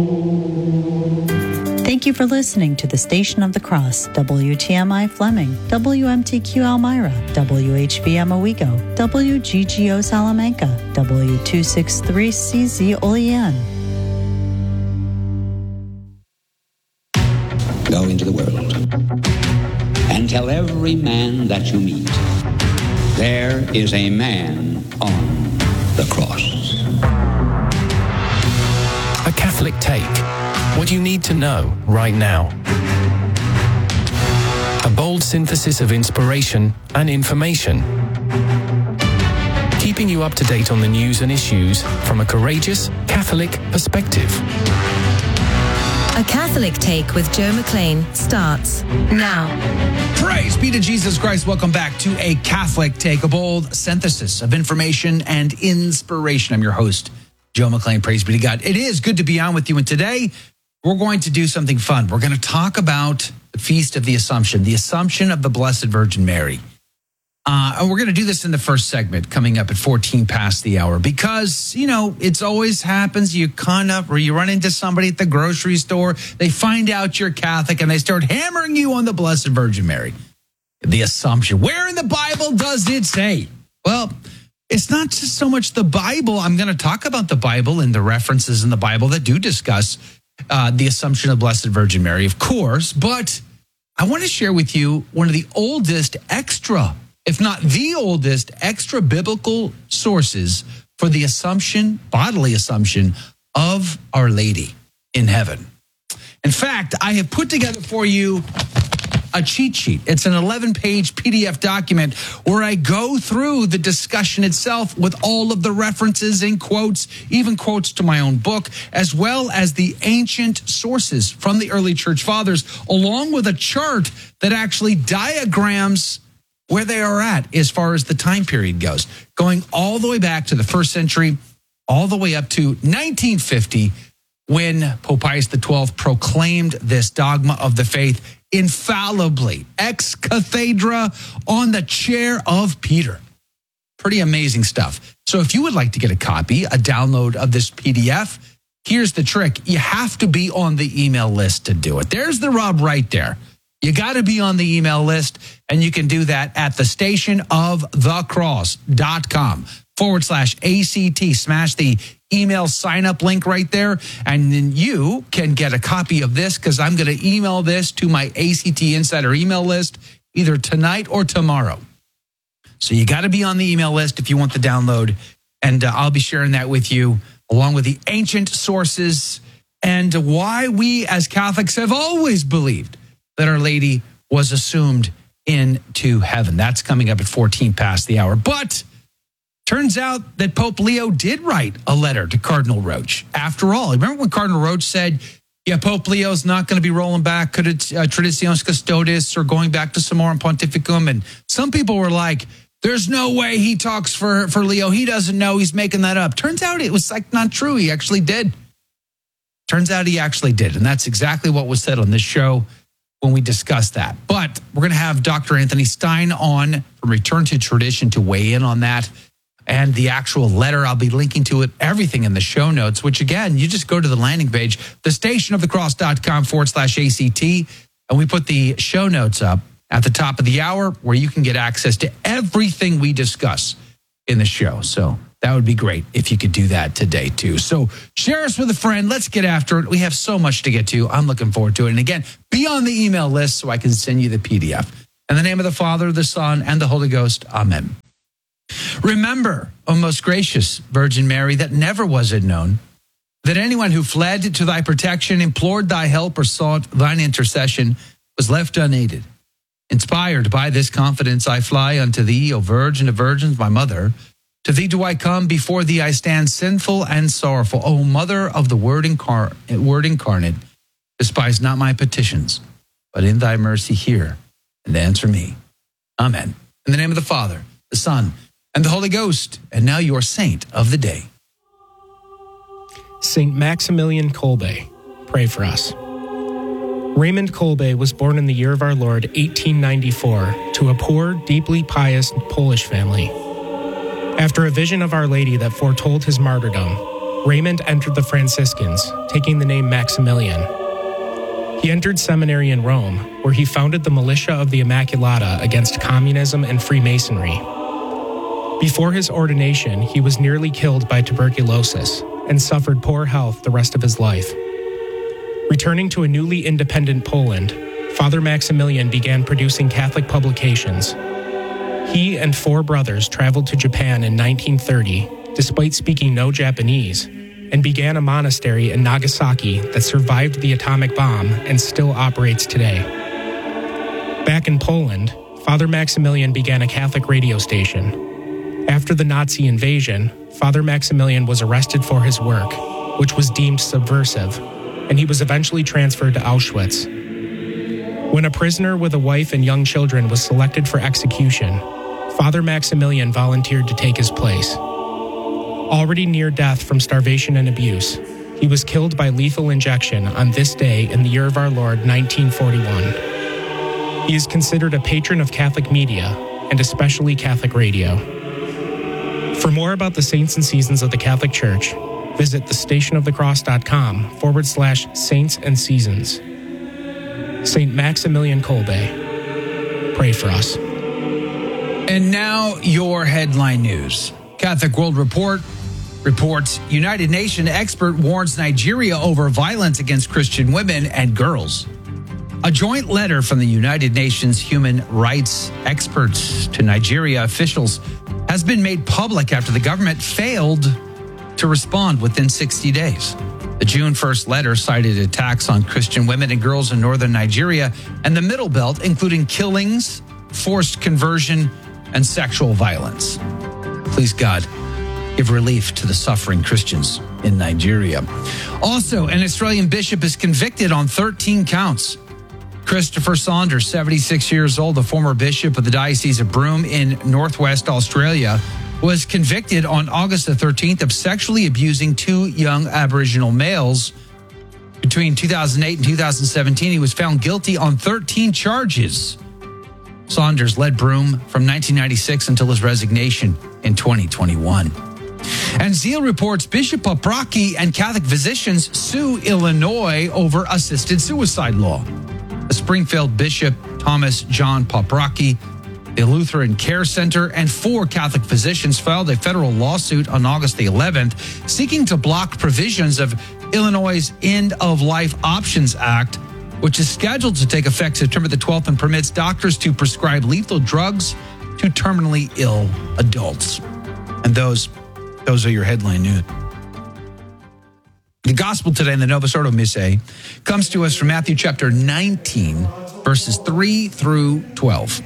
Thank you for listening to the Station of the Cross, WTMI Fleming, WMTQ Elmira, WHBM Owego, WGGO Salamanca, W263CZ Olean. Go into the world and tell every man that you meet, there is a man on the cross. A Catholic Take. What you need to know right now. A bold synthesis of inspiration and information. Keeping you up to date on the news and issues from a courageous Catholic perspective. A Catholic Take with Joe McLean starts now. Praise be to Jesus Christ. Welcome back to A Catholic Take, a bold synthesis of information and inspiration. I'm your host, Joe McLean. Praise be to God. It is good to be on with you. And today, we're going to do something fun. We're going to talk about the Feast of the Assumption of the Blessed Virgin Mary. And we're going to do this in the first segment coming up at 14 past the hour because, you know, it's always happens. You run into somebody at the grocery store. They find out you're Catholic and they start hammering you on the Blessed Virgin Mary. The Assumption. Where in the Bible does it say? Well, it's not just so much the Bible. I'm going to talk about the Bible and the references in the Bible that do discuss the Assumption of Blessed Virgin Mary, of course, but I want to share with you one of the oldest if not the oldest extra biblical sources for the bodily assumption of Our Lady in heaven. In fact, I have put together for you a cheat sheet. It's an 11-page PDF document where I go through the discussion itself with all of the references and quotes, even quotes to my own book, as well as the ancient sources from the early church fathers, along with a chart that actually diagrams where they are at as far as the time period goes, going all the way back to the first century, all the way up to 1950, when Pope Pius XII proclaimed this dogma of the faith infallibly, ex cathedra, on the chair of Peter. Pretty amazing stuff. So if you would like to get a copy, a download of this PDF, here's the trick. You have to be on the email list to do it. There's the rub right there. You got to be on the email list, and you can do that at thestationofthecross.com/ACT. Smash the email sign up link right there, and then you can get a copy of this because I'm going to email this to my ACT Insider email list either tonight or tomorrow. So you got to be on the email list if you want the download, and I'll be sharing that with you along with the ancient sources and why we as Catholics have always believed that Our Lady was assumed into heaven. That's coming up at 14 past the hour. But turns out that Pope Leo did write a letter to Cardinal Roche. After all, remember when Cardinal Roche said, yeah, Pope Leo's not going to be rolling back Traditionis Custodes or going back to Summorum Pontificum. And some people were like, there's no way he talks for Leo. He doesn't know. He's making that up. Turns out it was like not true. He actually did. Turns out he actually did. And that's exactly what was said on this show when we discussed that. But we're going to have Dr. Anthony Stein on from Return to Tradition to weigh in on that. And the actual letter, I'll be linking to it, everything in the show notes, which again, you just go to the landing page, thestationofthecross.com/ACT, and we put the show notes up at the top of the hour where you can get access to everything we discuss in the show. So that would be great if you could do that today too. So share us with a friend. Let's get after it. We have so much to get to. I'm looking forward to it. And again, be on the email list so I can send you the PDF. In the name of the Father, the Son, and the Holy Ghost. Amen. Remember, O most gracious Virgin Mary, that never was it known that anyone who fled to thy protection, implored thy help, or sought thine intercession was left unaided. Inspired by this confidence, I fly unto thee, O Virgin of Virgins, my mother. To thee do I come, before thee I stand sinful and sorrowful. O Mother of the Word incarnate, despise not my petitions, but in thy mercy hear and answer me. Amen. In the name of the Father, the Son, and the Holy Ghost, and now your saint of the day. Saint Maximilian Kolbe, pray for us. Raymond Kolbe was born in the year of our Lord 1894 to a poor, deeply pious Polish family. After a vision of Our Lady that foretold his martyrdom, Raymond entered the Franciscans, taking the name Maximilian. He entered seminary in Rome, where he founded the Militia of the Immaculata against communism and Freemasonry. Before his ordination, he was nearly killed by tuberculosis and suffered poor health the rest of his life. Returning to a newly independent Poland, Father Maximilian began producing Catholic publications. He and 4 brothers traveled to Japan in 1930, despite speaking no Japanese, and began a monastery in Nagasaki that survived the atomic bomb and still operates today. Back in Poland, Father Maximilian began a Catholic radio station. After the Nazi invasion, Father Maximilian was arrested for his work, which was deemed subversive, and he was eventually transferred to Auschwitz. When a prisoner with a wife and young children was selected for execution, Father Maximilian volunteered to take his place. Already near death from starvation and abuse, he was killed by lethal injection on this day in the year of our Lord, 1941. He is considered a patron of Catholic media, and especially Catholic radio. For more about the saints and seasons of the Catholic Church, visit thestationofthecross.com/saints and seasons. St. Maximilian Kolbe, pray for us. And now your headline news. Catholic World Report reports United Nations expert warns Nigeria over violence against Christian women and girls. A joint letter from the United Nations human rights experts to Nigeria officials has been made public after the government failed to respond within 60 days. The June 1st letter cited attacks on Christian women and girls in northern Nigeria and the Middle Belt, including killings, forced conversion, and sexual violence. Please, God, give relief to the suffering Christians in Nigeria. Also, an Australian bishop is convicted on 13 counts. Christopher Saunders, 76 years old, the former bishop of the Diocese of Broome in northwest Australia, was convicted on August the 13th of sexually abusing 2 young Aboriginal males. Between 2008 and 2017, he was found guilty on 13 charges. Saunders led Broome from 1996 until his resignation in 2021. And Zeal reports Bishop Paprocki and Catholic physicians sue Illinois over assisted suicide law. The Springfield Bishop Thomas John Paprocki, the Lutheran Care Center, and 4 Catholic physicians filed a federal lawsuit on August the 11th seeking to block provisions of Illinois' End of Life Options Act, which is scheduled to take effect September the 12th and permits doctors to prescribe lethal drugs to terminally ill adults. And those are your headline news. The gospel today in the Novus Ordo Missae comes to us from Matthew chapter 19, verses 3 through 12.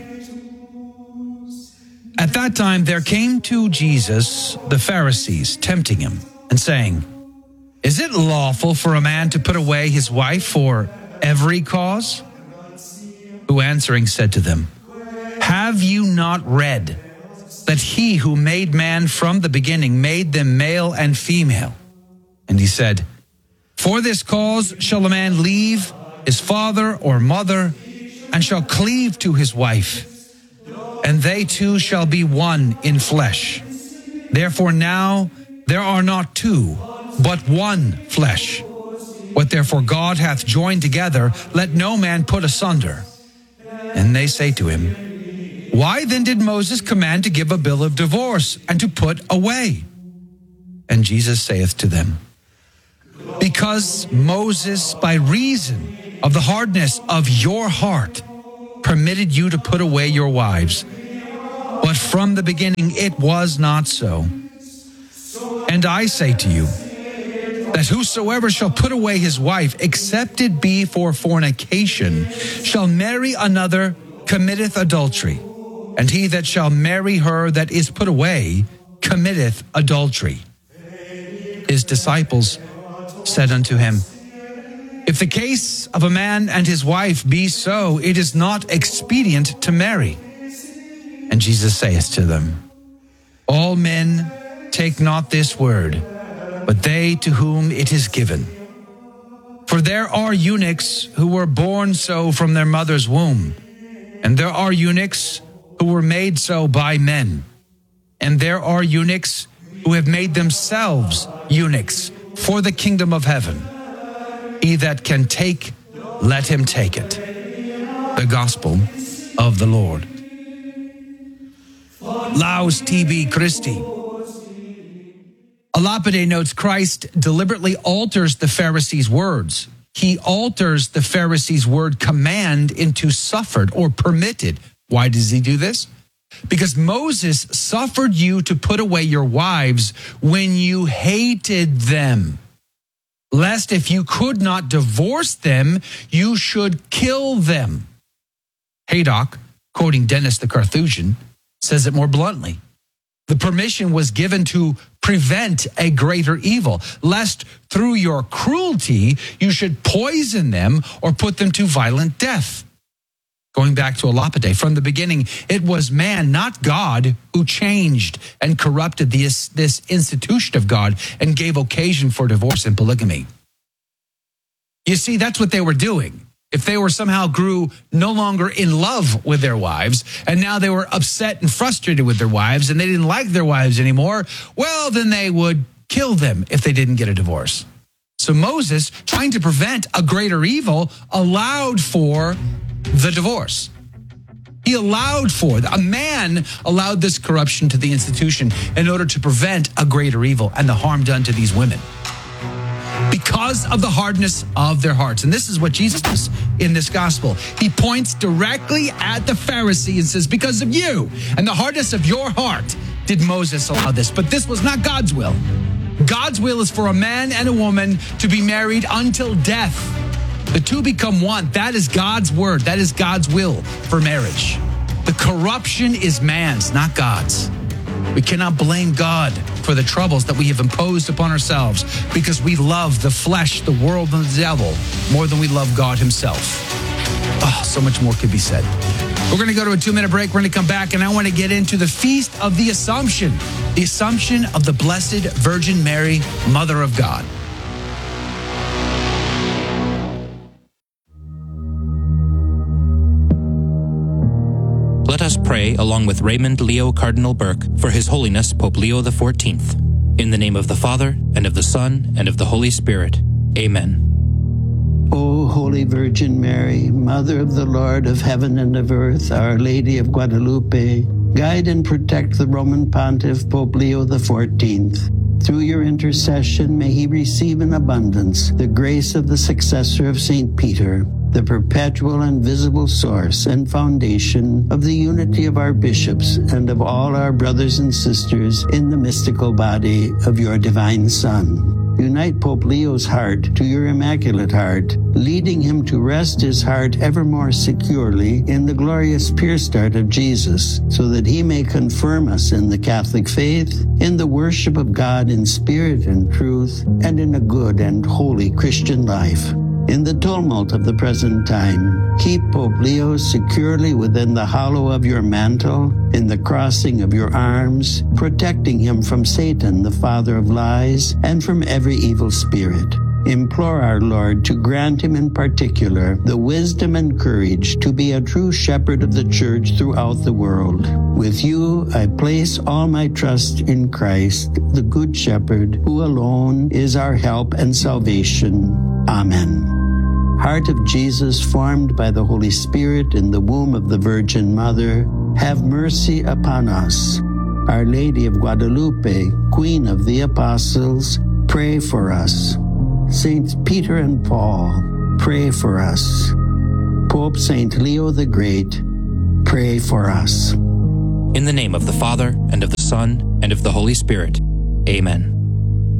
At that time, there came to Jesus the Pharisees, tempting him and saying, "Is it lawful for a man to put away his wife for every cause?" Who answering said to them, "Have you not read that he who made man from the beginning made them male and female?" And he said, "For this cause shall a man leave his father or mother, and shall cleave to his wife, and they two shall be one in flesh. Therefore now there are not 2, but one flesh. What therefore God hath joined together, let no man put asunder." And they say to him, "Why then did Moses command to give a bill of divorce and to put away?" And Jesus saith to them, "Because Moses, by reason of the hardness of your heart, permitted you to put away your wives. But from the beginning it was not so. And I say to you, that whosoever shall put away his wife, except it be for fornication, shall marry another, committeth adultery. And he that shall marry her that is put away, committeth adultery." His disciples said unto him, "If the case of a man and his wife be so, it is not expedient to marry." And Jesus saith to them, "All men take not this word, but they to whom it is given. For there are eunuchs who were born so from their mother's womb, and there are eunuchs who were made so by men, and there are eunuchs who have made themselves eunuchs for the kingdom of heaven. He that can take, let him take it. The gospel of the Lord. Laus tibi Christi. A Lapide notes Christ deliberately alters the Pharisees' words. He alters the Pharisees' word command into suffered or permitted. Why does he do this? Because Moses suffered you to put away your wives when you hated them, lest if you could not divorce them, you should kill them. Haydock, quoting Dennis the Carthusian, says it more bluntly. The permission was given to prevent a greater evil, lest through your cruelty you should poison them or put them to violent death. Going back to a Lapide, from the beginning, it was man, not God, who changed and corrupted this institution of God and gave occasion for divorce and polygamy. You see, that's what they were doing. If they were somehow grew no longer in love with their wives, and now they were upset and frustrated with their wives, and they didn't like their wives anymore, well, then they would kill them if they didn't get a divorce. So Moses, trying to prevent a greater evil, allowed for the divorce. He allowed for, a man allowed this corruption to the institution in order to prevent a greater evil and the harm done to these women, because of the hardness of their hearts. And this is what Jesus does in this gospel. He points directly at the Pharisee and says, because of you and the hardness of your heart did Moses allow this. But this was not God's will. God's will is for a man and a woman to be married until death. The two become one. That is God's word. That is God's will for marriage. The corruption is man's, not God's. We cannot blame God for the troubles that we have imposed upon ourselves because we love the flesh, the world, and the devil more than we love God himself. Oh, so much more could be said. We're going to go to a 2-minute break. We're going to come back, and I want to get into the Feast of the Assumption of the Blessed Virgin Mary, Mother of God. Let us pray along with Raymond Leo Cardinal Burke for His Holiness Pope Leo XIV. In the name of the Father, and of the Son, and of the Holy Spirit. Amen. O Holy Virgin Mary, Mother of the Lord of heaven and of earth, Our Lady of Guadalupe, guide and protect the Roman Pontiff Pope Leo XIV. Through your intercession, may he receive in abundance the grace of the successor of St. Peter, the perpetual and visible source and foundation of the unity of our bishops and of all our brothers and sisters in the mystical body of your divine Son. Unite Pope Leo's heart to your Immaculate Heart, leading him to rest his heart ever more securely in the glorious pure start of Jesus, so that he may confirm us in the Catholic faith, in the worship of God in spirit and truth, and in a good and holy Christian life. In the tumult of the present time, keep Pope Leo securely within the hollow of your mantle, in the crossing of your arms, protecting him from Satan, the father of lies, and from every evil spirit. Implore our Lord to grant him in particular the wisdom and courage to be a true shepherd of the Church throughout the world. With you, I place all my trust in Christ, the Good Shepherd, who alone is our help and salvation. Amen. Heart of Jesus, formed by the Holy Spirit in the womb of the Virgin Mother, have mercy upon us. Our Lady of Guadalupe, Queen of the Apostles, pray for us. Saints Peter and Paul, pray for us. Pope Saint Leo the Great, pray for us. In the name of the Father, and of the Son, and of the Holy Spirit. Amen.